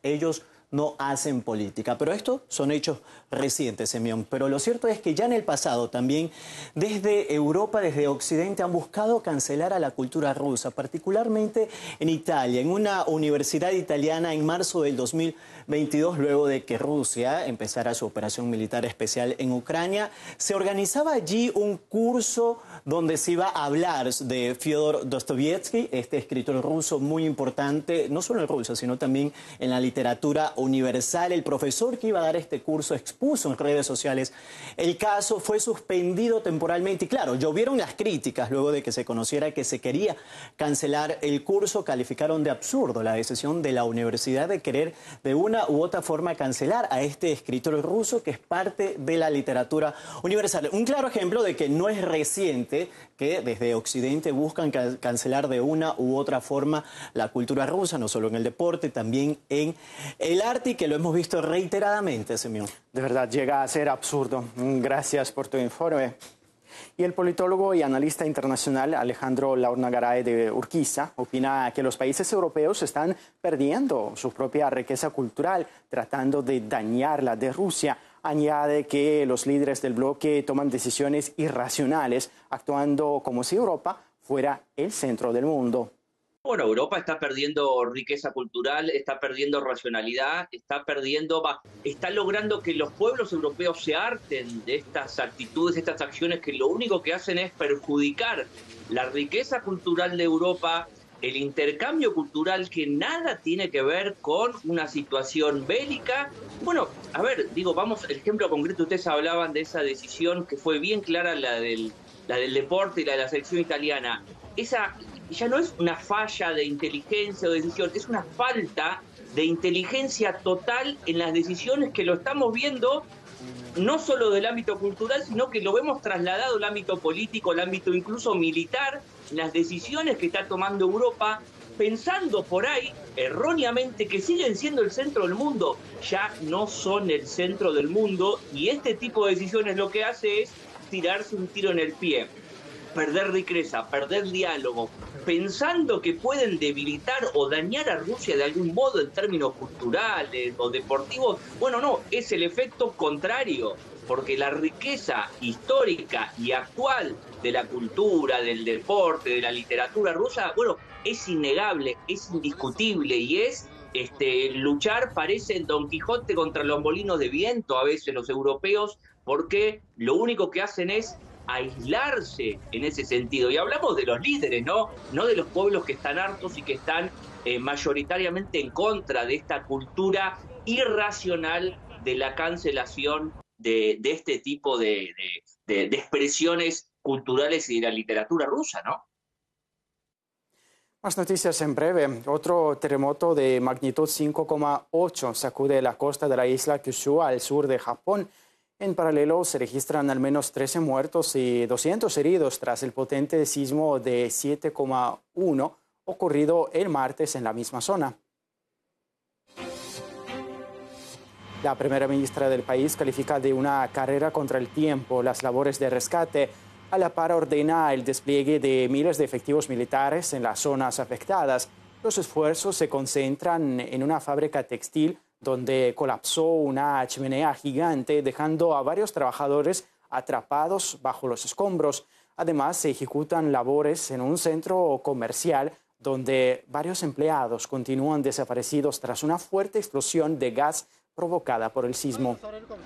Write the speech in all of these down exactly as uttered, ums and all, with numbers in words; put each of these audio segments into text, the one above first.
ellos no hacen política. Pero estos son hechos recientes, Semyon. Pero lo cierto es que ya en el pasado también desde Europa, desde Occidente, han buscado cancelar a la cultura rusa, particularmente en Italia, en una universidad italiana en marzo del dos mil veintidós, luego de que Rusia empezara su operación militar especial en Ucrania. Se organizaba allí un curso donde se iba a hablar de Fyodor Dostoyevsky, este escritor ruso muy importante, no solo en Rusia, sino también en la literatura universal. El profesor que iba a dar este curso expuso en redes sociales el caso, fue suspendido temporalmente y claro, llovieron las críticas luego de que se conociera que se quería cancelar el curso. Calificaron de absurdo la decisión de la universidad de querer de una u otra forma cancelar a este escritor ruso que es parte de la literatura universal. Un claro ejemplo de que no es reciente que desde Occidente buscan ca cancelar de una u otra forma la cultura rusa, no solo en el deporte, también en el arte, y que lo hemos visto reiteradamente, Semyon. De verdad, llega a ser absurdo. Gracias por tu informe. Y el politólogo y analista internacional Alejandro Laurnagaray de Urquiza opina que los países europeos están perdiendo su propia riqueza cultural, tratando de dañarla de Rusia. Añade que los líderes del bloque toman decisiones irracionales, actuando como si Europa fuera el centro del mundo. Bueno, Europa está perdiendo riqueza cultural, está perdiendo racionalidad, está perdiendo, está logrando que los pueblos europeos se harten de estas actitudes, de estas acciones que lo único que hacen es perjudicar la riqueza cultural de Europa, el intercambio cultural que nada tiene que ver con una situación bélica. Bueno, a ver, digo, vamos, el ejemplo concreto, ustedes hablaban de esa decisión que fue bien clara, la del, la del deporte y la de la selección italiana. Esa ya no es una falla de inteligencia o decisión, es una falta de inteligencia total en las decisiones que lo estamos viendo, no solo del ámbito cultural, sino que lo vemos trasladado al ámbito político, al ámbito incluso militar, las decisiones que está tomando Europa, pensando por ahí erróneamente que siguen siendo el centro del mundo. Ya no son el centro del mundo, y este tipo de decisiones lo que hace es tirarse un tiro en el pie, perder riqueza, perder diálogo, pensando que pueden debilitar o dañar a Rusia de algún modo en términos culturales o deportivos. Bueno, no, es el efecto contrario, porque la riqueza histórica y actual de la cultura, del deporte, de la literatura rusa, bueno, es innegable, es indiscutible, y es este, luchar, parece Don Quijote contra los molinos de viento a veces los europeos, porque lo único que hacen es aislarse en ese sentido. Y hablamos de los líderes, ¿no? No de los pueblos que están hartos y que están eh, mayoritariamente en contra de esta cultura irracional de la cancelación de, de este tipo de, de, de, de expresiones culturales y de la literatura rusa, ¿no? Más noticias en breve. Otro terremoto de magnitud cinco coma ocho sacude la costa de la isla Kyushu al sur de Japón. En paralelo, se registran al menos trece muertos y doscientos heridos tras el potente sismo de siete coma uno ocurrido el martes en la misma zona. La primera ministra del país califica de una carrera contra el tiempo las labores de rescate. A la par ordena el despliegue de miles de efectivos militares en las zonas afectadas. Los esfuerzos se concentran en una fábrica textil donde colapsó una chimenea gigante, dejando a varios trabajadores atrapados bajo los escombros. Además, se ejecutan labores en un centro comercial donde varios empleados continúan desaparecidos tras una fuerte explosión de gas provocada por el sismo.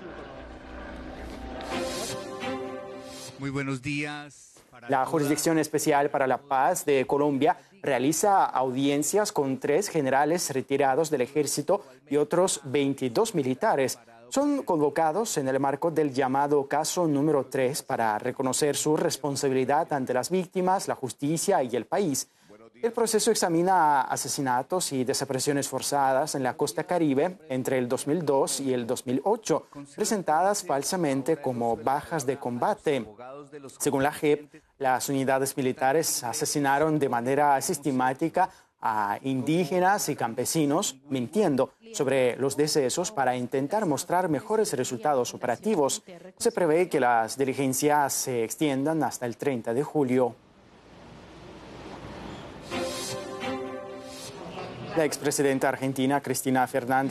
Muy buenos días. La Jurisdicción Especial para la Paz de Colombia realiza audiencias con tres generales retirados del ejército y otros veintidós militares. Son convocados en el marco del llamado caso número tres para reconocer su responsabilidad ante las víctimas, la justicia y el país. El proceso examina asesinatos y desapariciones forzadas en la costa caribe entre el dos mil dos y el dos mil ocho, presentadas falsamente como bajas de combate. Según la J E P, las unidades militares asesinaron de manera sistemática a indígenas y campesinos, mintiendo sobre los decesos para intentar mostrar mejores resultados operativos. Se prevé que las diligencias se extiendan hasta el treinta de julio. La expresidenta argentina Cristina Fernández